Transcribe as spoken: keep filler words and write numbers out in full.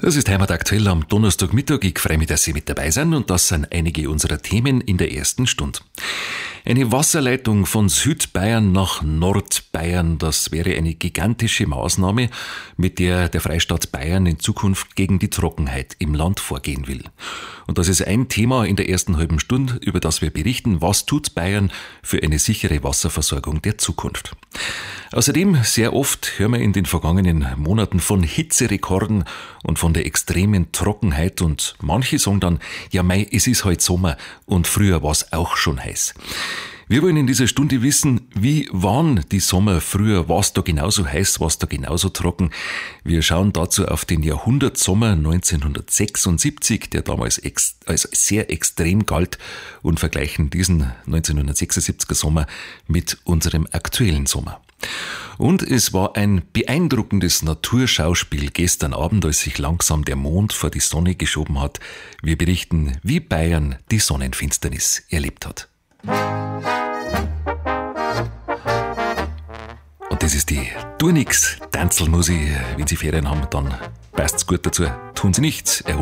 Das ist Heimat aktuell am Donnerstagmittag. Ich freue mich, dass Sie mit dabei sind, und das sind einige unserer Themen in der ersten Stunde. Eine Wasserleitung von Südbayern nach Nordbayern, das wäre eine gigantische Maßnahme, mit der der Freistaat Bayern in Zukunft gegen die Trockenheit im Land vorgehen will. Und das ist ein Thema in der ersten halben Stunde, über das wir berichten. Was tut Bayern für eine sichere Wasserversorgung der Zukunft? Außerdem, sehr oft hören wir in den vergangenen Monaten von Hitzerekorden und von der extremen Trockenheit, und manche sagen dann, ja mei, es ist heute Sommer und früher war es auch schon heiß. Wir wollen in dieser Stunde wissen, wie waren die Sommer früher? War es da genauso heiß, war es da genauso trocken? Wir schauen dazu auf den Jahrhundertsommer neunzehnhundertsechsundsiebzig, der damals ex- als sehr extrem galt, und vergleichen diesen neunzehnhundertsechsundsiebziger Sommer mit unserem aktuellen Sommer. Und es war ein beeindruckendes Naturschauspiel gestern Abend, als sich langsam der Mond vor die Sonne geschoben hat. Wir berichten, wie Bayern die Sonnenfinsternis erlebt hat. Und das ist die Turnix Tanzelmusik. Wenn Sie Ferien haben, dann passt's gut dazu. Tun Sie nichts, erholen